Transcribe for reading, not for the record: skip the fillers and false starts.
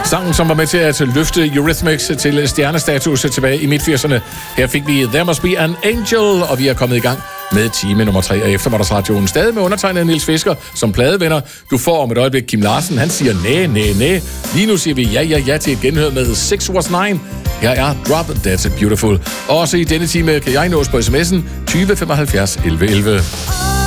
Sangen, som var med til at løfte Eurythmics til stjernestatus tilbage i midt-80'erne. Her fik vi There Must Be an Angel, og vi er kommet i gang med time nummer 3 af Eftermiddagsradioen. Stadig med undertegnet Niels Fisker som pladevenner. Du får om et øjeblik Kim Larsen. Han siger næ. Lige nu siger vi ja til et genhør med 6 Was 9. Her er Drop That's Beautiful. Også i denne time kan jeg nås på sms'en 20 75 11 11.